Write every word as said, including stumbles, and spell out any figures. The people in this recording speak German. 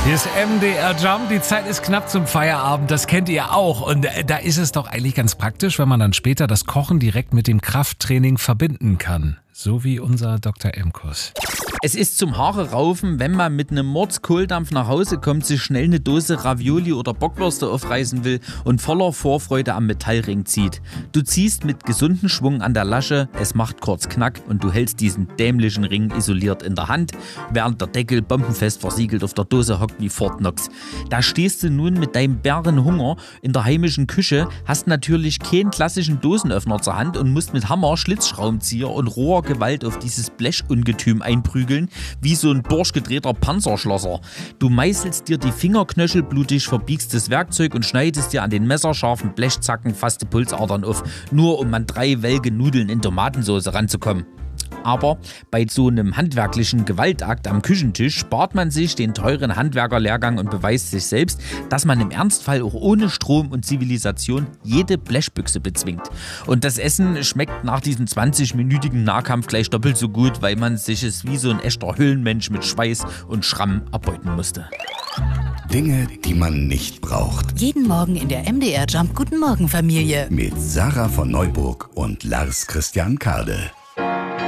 Hier ist M D R Jump, die Zeit ist knapp zum Feierabend, das kennt ihr auch. Und da ist es doch eigentlich ganz praktisch, wenn man dann später das Kochen direkt mit dem Krafttraining verbinden kann. So wie unser Doktor Emkus. Es ist zum Haare raufen, wenn man mit einem Mordskohldampf nach Hause kommt, sich schnell eine Dose Ravioli oder Bockwürste aufreißen will und voller Vorfreude am Metallring zieht. Du ziehst mit gesundem Schwung an der Lasche, es macht kurz Knack und du hältst diesen dämlichen Ring isoliert in der Hand, während der Deckel bombenfest versiegelt auf der Dose hockt wie Fort Knox. Da stehst du nun mit deinem Bärenhunger in der heimischen Küche, hast natürlich keinen klassischen Dosenöffner zur Hand und musst mit Hammer, Schlitzschraubenzieher und roher Gewalt auf dieses Blechungetüm einprügeln, wie so ein durchgedrehter Panzerschlosser. Du meißelst dir die Fingerknöchel blutig, verbiegst das Werkzeug und schneidest dir an den messerscharfen Blechzacken fast die Pulsadern auf, nur um an drei welke Nudeln in Tomatensauce ranzukommen. Aber bei so einem handwerklichen Gewaltakt am Küchentisch spart man sich den teuren Handwerkerlehrgang und beweist sich selbst, dass man im Ernstfall auch ohne Strom und Zivilisation jede Blechbüchse bezwingt. Und das Essen schmeckt nach diesem zwanzigminütigen Nahkampf gleich doppelt so gut, weil man sich es wie so ein echter Höhlenmensch mit Schweiß und Schramm erbeuten musste. Dinge, die man nicht braucht. Jeden Morgen in der M D R Jump Guten Morgen Familie. Mit Sarah von Neuburg und Lars Christian Kade.